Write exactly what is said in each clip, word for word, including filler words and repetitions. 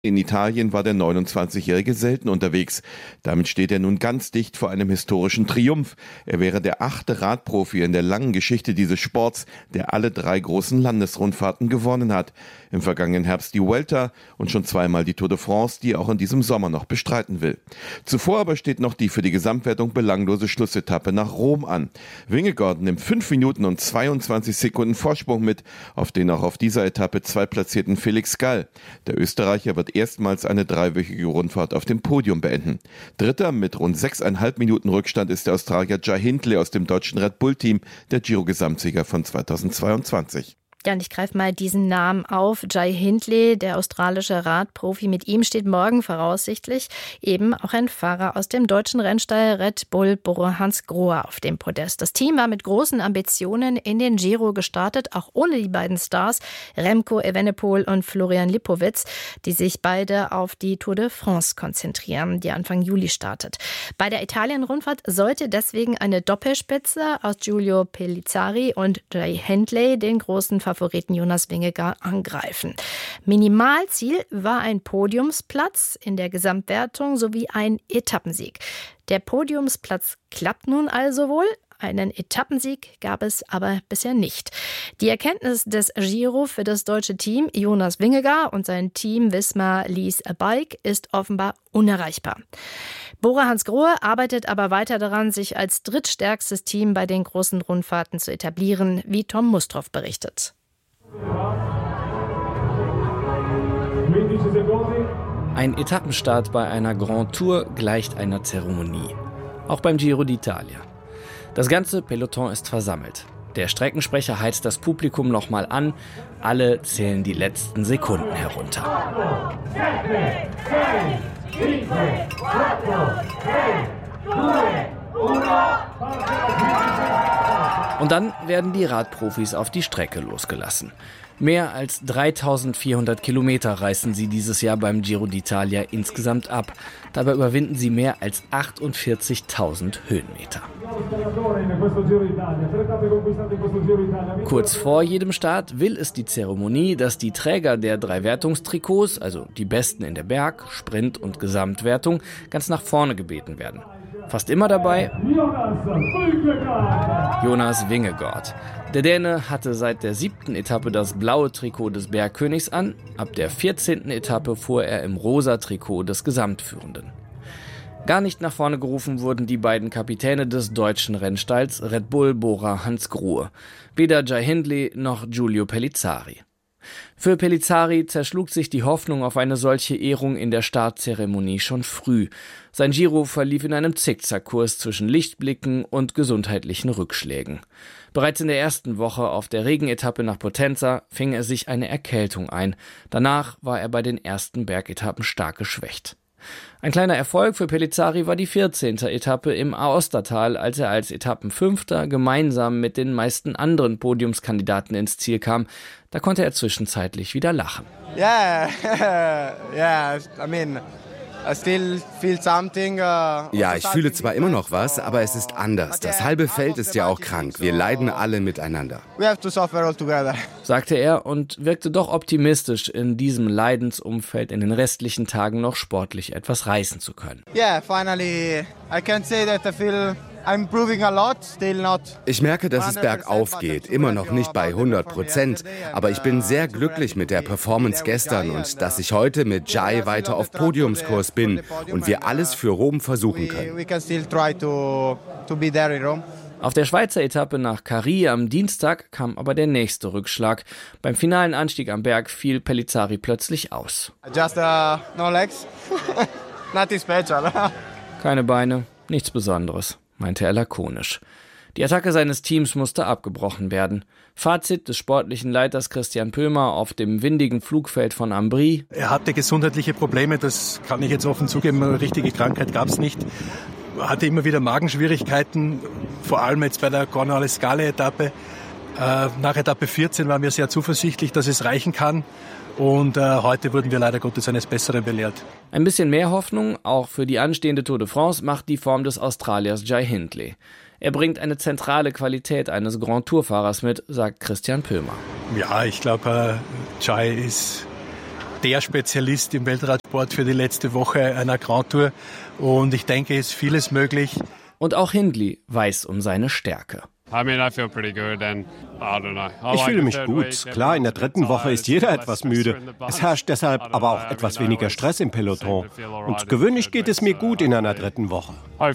In Italien war der neunundzwanzigjährige selten unterwegs. Damit steht er nun ganz dicht vor einem historischen Triumph. Er wäre der achte Radprofi in der langen Geschichte dieses Sports, der alle drei großen Landesrundfahrten gewonnen hat. Im vergangenen Herbst die Vuelta und schon zweimal die Tour de France, die er auch in diesem Sommer noch bestreiten will. Zuvor aber steht noch die für die Gesamtwertung belanglose Schlussetappe nach Rom an. Vingegaard nimmt fünf Minuten und zweiundzwanzig Sekunden Vorsprung mit auf den auch auf dieser Etappe zweitplatzierten Felix Gall. Der Österreicher wird erstmals eine dreiwöchige Rundfahrt auf dem Podium beenden. Dritter mit rund sechseinhalb Minuten Rückstand ist der Australier Jai Hindley aus dem deutschen Red Bull-Team, der Giro-Gesamtsieger von zweitausendzweiundzwanzig. Ja, und ich greife mal diesen Namen auf. Jai Hindley, der australische Radprofi. Mit ihm steht morgen voraussichtlich eben auch ein Fahrer aus dem deutschen Rennstall Red Bull, Bora Hansgrohe, auf dem Podest. Das Team war mit großen Ambitionen in den Giro gestartet, auch ohne die beiden Stars Remco Evenepoel und Florian Lipowitz, die sich beide auf die Tour de France konzentrieren, die Anfang Juli startet. Bei der Italien-Rundfahrt sollte deswegen eine Doppelspitze aus Giulio Pellizzari und Jai Hindley den großen Favoriten Jonas Vingegaard angreifen. Minimalziel war ein Podiumsplatz in der Gesamtwertung sowie ein Etappensieg. Der Podiumsplatz klappt nun also wohl. Einen Etappensieg gab es aber bisher nicht. Die Erkenntnis des Giro für das deutsche Team Jonas Vingegaard und sein Team Visma Lease a Bike ist offenbar unerreichbar. Bora Hansgrohe arbeitet aber weiter daran, sich als drittstärkstes Team bei den großen Rundfahrten zu etablieren, wie Tom Mustroff berichtet. Ein Etappenstart bei einer Grand Tour gleicht einer Zeremonie. Auch beim Giro d'Italia. Das ganze Peloton ist versammelt. Der Streckensprecher heizt das Publikum nochmal an. Alle zählen die letzten Sekunden herunter. Und dann werden die Radprofis auf die Strecke losgelassen. Mehr als dreitausendvierhundert Kilometer reißen sie dieses Jahr beim Giro d'Italia insgesamt ab. Dabei überwinden sie mehr als achtundvierzigtausend Höhenmeter. Kurz vor jedem Start will es die Zeremonie, dass die Träger der drei Wertungstrikots, also die Besten in der Berg-, Sprint- und Gesamtwertung, ganz nach vorne gebeten werden. Fast immer dabei Jonas Vingegaard. Der Däne hatte seit der siebten Etappe das blaue Trikot des Bergkönigs an. Ab der vierzehnten Etappe fuhr er im rosa Trikot des Gesamtführenden. Gar nicht nach vorne gerufen wurden die beiden Kapitäne des deutschen Rennstalls Red Bull Bora Hansgrohe. Weder Jai Hindley noch Giulio Pellizzari. Für Pellizzari zerschlug sich die Hoffnung auf eine solche Ehrung in der Startzeremonie schon früh. Sein Giro verlief in einem Zickzackkurs zwischen Lichtblicken und gesundheitlichen Rückschlägen. Bereits in der ersten Woche auf der Regenetappe nach Potenza fing er sich eine Erkältung ein. Danach war er bei den ersten Bergetappen stark geschwächt. Ein kleiner Erfolg für Pellizzari war die vierzehnte Etappe im Aostatal, als er als Etappenfünfter gemeinsam mit den meisten anderen Podiumskandidaten ins Ziel kam. Da konnte er zwischenzeitlich wieder lachen. Yeah, yeah, I mean, I still feel something. Uh, ja, ich fühle zwar immer noch was, aber es ist anders. Das halbe Feld ist ja auch krank. Wir leiden alle miteinander. We have to suffer all together, sagte er und wirkte doch optimistisch, in diesem Leidensumfeld in den restlichen Tagen noch sportlich etwas reißen zu können. Yeah, finally, I can say that I feel I'm improving a lot, still not. Ich merke, dass es bergauf geht, immer noch nicht bei hundert Prozent, aber ich bin sehr glücklich mit der Performance gestern und dass ich heute mit Jai weiter auf Podiumskurs bin und wir alles für Rom versuchen können. Auf der Schweizer Etappe nach Carry am Dienstag kam aber der nächste Rückschlag. Beim finalen Anstieg am Berg fiel Pellizzari plötzlich aus. Just uh, no legs. Nothing special. Keine Beine, nichts Besonderes, meinte er lakonisch. Die Attacke seines Teams musste abgebrochen werden. Fazit des sportlichen Leiters Christian Pömer auf dem windigen Flugfeld von Ambri: Er hatte gesundheitliche Probleme, das kann ich jetzt offen zugeben, eine richtige Krankheit gab es nicht. Er hatte immer wieder Magenschwierigkeiten, vor allem jetzt bei der Cornwallis-Scale-Etappe. Äh, nach Etappe vierzehn waren wir sehr zuversichtlich, dass es reichen kann. Und äh, heute wurden wir leider Gottes eines Besseren belehrt. Ein bisschen mehr Hoffnung, auch für die anstehende Tour de France, macht die Form des Australiers Jai Hindley. Er bringt eine zentrale Qualität eines Grand Tour-Fahrers mit, sagt Christian Pömer. Ja, ich glaube, äh, Jai ist der Spezialist im Weltradsport für die letzte Woche einer Grand Tour. Und ich denke, es ist vieles möglich. Und auch Hindley weiß um seine Stärke. Ich fühle mich gut. Klar, in der dritten Woche ist jeder etwas müde. Es herrscht deshalb aber auch etwas weniger Stress im Peloton. Und gewöhnlich geht es mir gut in einer dritten Woche.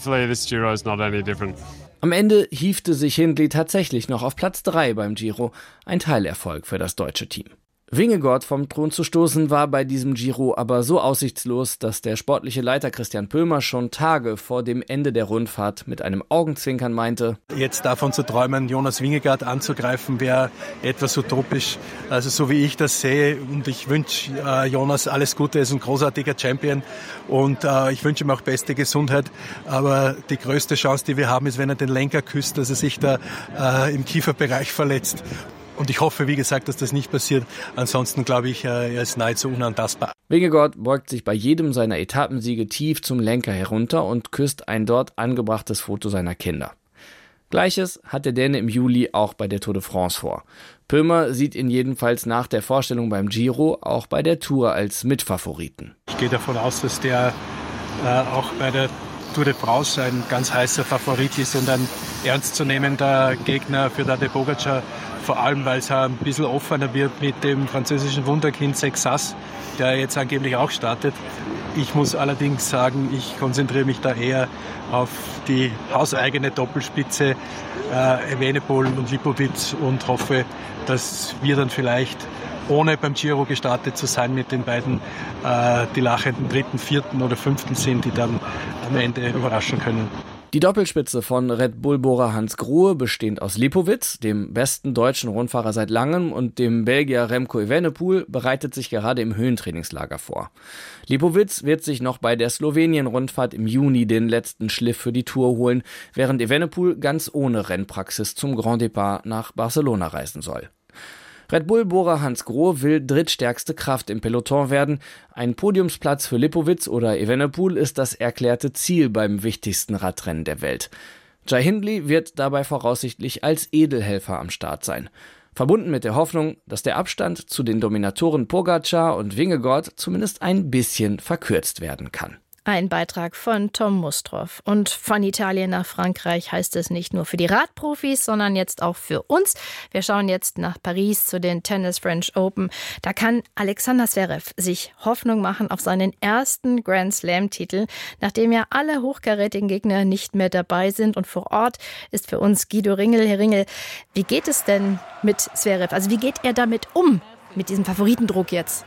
Am Ende hiefte sich Hindley tatsächlich noch auf Platz drei beim Giro. Ein Teilerfolg für das deutsche Team. Vingegaard vom Thron zu stoßen war bei diesem Giro aber so aussichtslos, dass der sportliche Leiter Christian Pömer schon Tage vor dem Ende der Rundfahrt mit einem Augenzwinkern meinte: Jetzt davon zu träumen, Jonas Vingegaard anzugreifen, wäre etwas utopisch. Also so wie ich das sehe, und ich wünsche äh, Jonas alles Gute, er ist ein großartiger Champion und äh, ich wünsche ihm auch beste Gesundheit. Aber die größte Chance, die wir haben, ist, wenn er den Lenker küsst, dass er sich da äh, im Kieferbereich verletzt. Und ich hoffe, wie gesagt, dass das nicht passiert. Ansonsten glaube ich, er ist nahezu unantastbar. Vingegaard beugt sich bei jedem seiner Etappensiege tief zum Lenker herunter und küsst ein dort angebrachtes Foto seiner Kinder. Gleiches hat der Däne im Juli auch bei der Tour de France vor. Pömer sieht ihn jedenfalls nach der Vorstellung beim Giro auch bei der Tour als Mitfavoriten. Ich gehe davon aus, dass der äh, auch bei der Tour de France ein ganz heißer Favorit ist und ein ernstzunehmender Gegner für Tadej Pogačar. Vor allem, weil es ein bisschen offener wird mit dem französischen Wunderkind Sexas, der jetzt angeblich auch startet. Ich muss allerdings sagen, ich konzentriere mich da eher auf die hauseigene Doppelspitze äh, Evenepoel und Lipovic und hoffe, dass wir dann vielleicht, ohne beim Giro gestartet zu sein, mit den beiden äh, die lachenden dritten, vierten oder fünften sind, die dann am Ende überraschen können. Die Doppelspitze von Red Bull-Bora Hans Grohe, bestehend aus Lipovic, dem besten deutschen Rundfahrer seit langem, und dem Belgier Remco Evenepoel, bereitet sich gerade im Höhentrainingslager vor. Lipovic wird sich noch bei der Slowenien-Rundfahrt im Juni den letzten Schliff für die Tour holen, während Evenepoel ganz ohne Rennpraxis zum Grand Départ nach Barcelona reisen soll. Red Bull-Bora Hans Grohe will drittstärkste Kraft im Peloton werden. Ein Podiumsplatz für Lipovic oder Evenepoel ist das erklärte Ziel beim wichtigsten Radrennen der Welt. Jai Hindley wird dabei voraussichtlich als Edelhelfer am Start sein. Verbunden mit der Hoffnung, dass der Abstand zu den Dominatoren Pogačar und Vingegaard zumindest ein bisschen verkürzt werden kann. Ein Beitrag von Tom Mustroff. Und von Italien nach Frankreich heißt es nicht nur für die Radprofis, sondern jetzt auch für uns. Wir schauen jetzt nach Paris zu den Tennis French Open. Da kann Alexander Zverev sich Hoffnung machen auf seinen ersten Grand Slam-Titel, nachdem ja alle hochkarätigen Gegner nicht mehr dabei sind. Und vor Ort ist für uns Guido Ringel. Herr Ringel, wie geht es denn mit Zverev? Also wie geht er damit um, mit diesem Favoritendruck jetzt?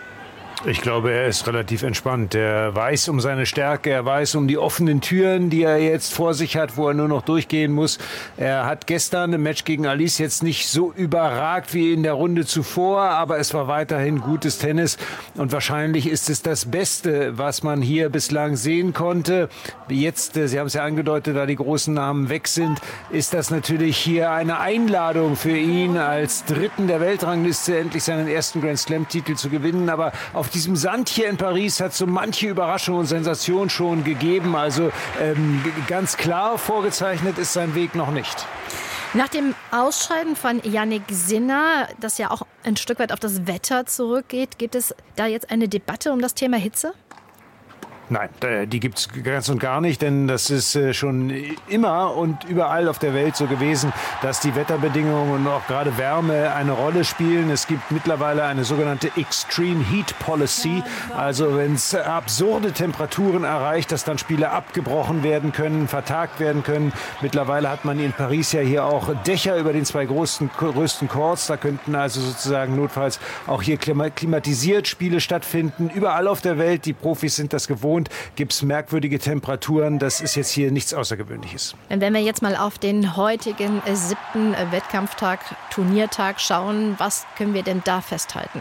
Ich glaube, er ist relativ entspannt. Er weiß um seine Stärke, er weiß um die offenen Türen, die er jetzt vor sich hat, wo er nur noch durchgehen muss. Er hat gestern im Match gegen Alice jetzt nicht so überragt wie in der Runde zuvor, aber es war weiterhin gutes Tennis und wahrscheinlich ist es das Beste, was man hier bislang sehen konnte. Jetzt, Sie haben es ja angedeutet, da die großen Namen weg sind, ist das natürlich hier eine Einladung für ihn als Dritten der Weltrangliste endlich seinen ersten Grand Slam-Titel zu gewinnen, aber auf diesem Sand hier in Paris hat so manche Überraschung und Sensation schon gegeben. Also ähm, ganz klar vorgezeichnet ist sein Weg noch nicht. Nach dem Ausscheiden von Jannik Sinner, das ja auch ein Stück weit auf das Wetter zurückgeht, gibt es da jetzt eine Debatte um das Thema Hitze? Nein, die gibt es ganz und gar nicht, denn das ist schon immer und überall auf der Welt so gewesen, dass die Wetterbedingungen und auch gerade Wärme eine Rolle spielen. Es gibt mittlerweile eine sogenannte Extreme Heat Policy, also wenn es absurde Temperaturen erreicht, dass dann Spiele abgebrochen werden können, vertagt werden können. Mittlerweile hat man in Paris ja hier auch Dächer über den zwei größten, größten Courts, da könnten also sozusagen notfalls auch hier klimatisiert Spiele stattfinden. Überall auf der Welt, die Profis sind das gewohnt, gibt es merkwürdige Temperaturen. Das ist jetzt hier nichts Außergewöhnliches. Wenn wir jetzt mal auf den heutigen äh, siebten äh, Wettkampftag, Turniertag schauen, was können wir denn da festhalten?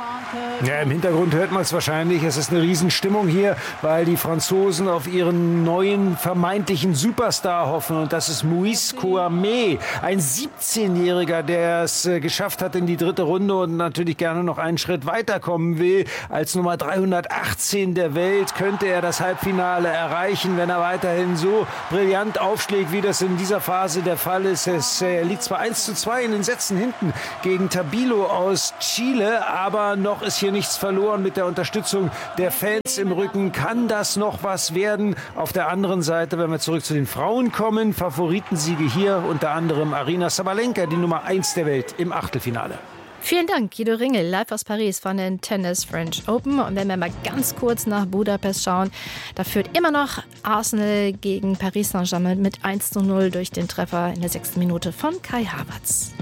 Ja, im Hintergrund hört man es wahrscheinlich. Es ist eine Riesenstimmung hier, weil die Franzosen auf ihren neuen vermeintlichen Superstar hoffen. Und das ist Moïse Kouamé, ein siebzehnjähriger, der es äh, geschafft hat in die dritte Runde und natürlich gerne noch einen Schritt weiterkommen will. Als Nummer dreihundertachtzehn der Welt könnte er das Halbfinale erreichen, wenn er weiterhin so brillant aufschlägt, wie das in dieser Phase der Fall ist. Es äh, liegt zwar eins zu zwei in den Sätzen hinten gegen Tabilo aus Chile, aber noch Noch ist hier nichts verloren mit der Unterstützung der Fans im Rücken. Kann das noch was werden? Auf der anderen Seite, wenn wir zurück zu den Frauen kommen, Favoritensiege hier unter anderem Aryna Sabalenka, die Nummer eins der Welt im Achtelfinale. Vielen Dank, Guido Ringel, live aus Paris von den Tennis French Open. Und wenn wir mal ganz kurz nach Budapest schauen, da führt immer noch Arsenal gegen Paris Saint-Germain mit eins zu null durch den Treffer in der sechsten Minute von Kai Havertz.